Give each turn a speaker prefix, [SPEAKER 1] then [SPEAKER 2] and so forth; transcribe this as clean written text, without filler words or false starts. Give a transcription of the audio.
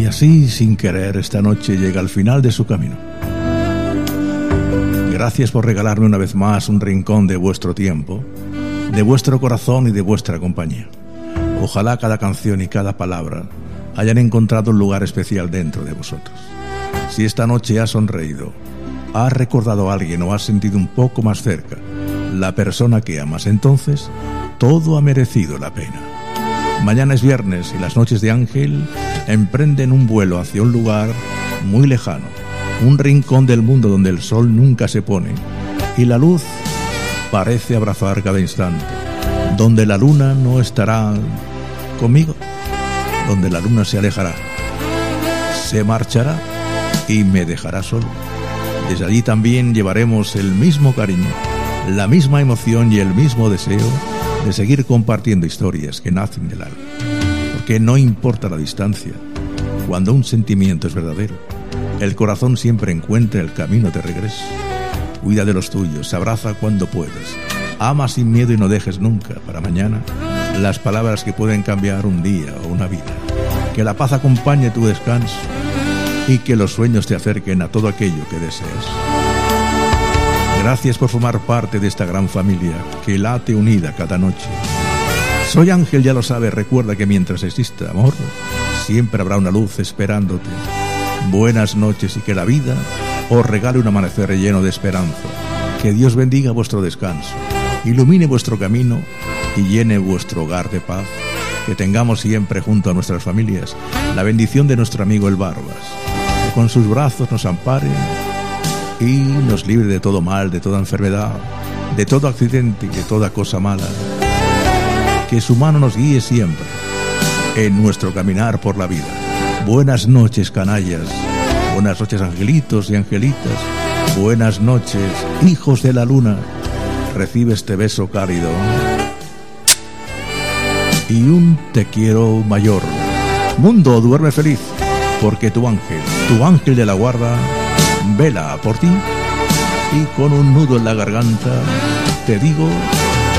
[SPEAKER 1] Y así, sin querer, esta noche llega al final de su camino. Gracias por regalarme una vez más un rincón de vuestro tiempo, de vuestro corazón y de vuestra compañía. Ojalá cada canción y cada palabra hayan encontrado un lugar especial dentro de vosotros. Si esta noche has sonreído, has recordado a alguien o has sentido un poco más cerca la persona que amas, entonces todo ha merecido la pena. Mañana es viernes y las noches de Ángel emprenden un vuelo hacia un lugar muy lejano, un rincón del mundo donde el sol nunca se pone y la luz parece abrazar cada instante, donde la luna no estará conmigo, donde la luna se alejará, se marchará y me dejará solo. Desde allí también llevaremos el mismo cariño, la misma emoción y el mismo deseo de seguir compartiendo historias que nacen del alma. Porque no importa la distancia, cuando un sentimiento es verdadero, el corazón siempre encuentra el camino de regreso. Cuida de los tuyos, abraza cuando puedas, ama sin miedo y no dejes nunca para mañana las palabras que pueden cambiar un día o una vida. Que la paz acompañe tu descanso y que los sueños te acerquen a todo aquello que deseas. Gracias por formar parte de esta gran familia que late unida cada noche. Soy Ángel, ya lo sabes, recuerda que mientras exista amor, siempre habrá una luz esperándote. Buenas noches y que la vida os regale un amanecer lleno de esperanza. Que Dios bendiga vuestro descanso, ilumine vuestro camino y llene vuestro hogar de paz. Que tengamos siempre junto a nuestras familias la bendición de nuestro amigo el Barbas, que con sus brazos nos ampare y nos libre de todo mal, de toda enfermedad, de todo accidente y de toda cosa mala. Que su mano nos guíe siempre en nuestro caminar por la vida. Buenas noches, canallas. Buenas noches, angelitos y angelitas. Buenas noches, hijos de la luna. Recibe este beso cálido y un te quiero mayor. Mundo, duerme feliz, porque tu ángel de la guarda, vela por ti y con un nudo en la garganta te digo